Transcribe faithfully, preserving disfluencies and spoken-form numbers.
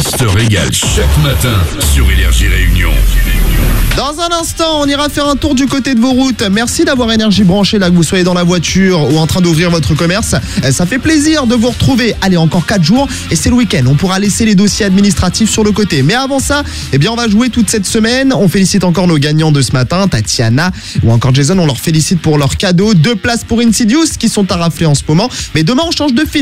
se régale chaque matin sur Énergie Réunion. Dans un instant, on ira faire un tour du côté de vos routes. Merci d'avoir Énergie branchée là, que vous soyez dans la voiture ou en train d'ouvrir votre commerce. Ça fait plaisir de vous retrouver. Allez, encore quatre jours et c'est le week-end. On pourra laisser les dossiers administratifs sur le côté. Mais avant ça, eh bien, on va jouer toute cette semaine. On félicite encore nos gagnants de ce matin, Tatiana ou encore Jason. On leur félicite pour leur cadeau. Deux places pour Insidious qui sont à rafler en ce moment. Mais demain, on change de film.